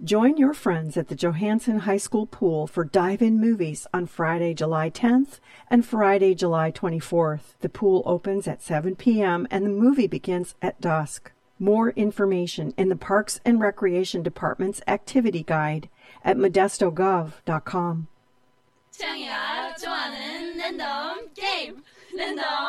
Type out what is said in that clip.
Join your friends at the Johansson High School pool for dive-in movies on Friday, July 10th and Friday, July 24th. The pool opens at 7 p.m. and the movie begins at dusk. More information in the Parks and Recreation Department's activity guide at modestogov.com. 창이가 좋아하는 랜덤 게임 랜덤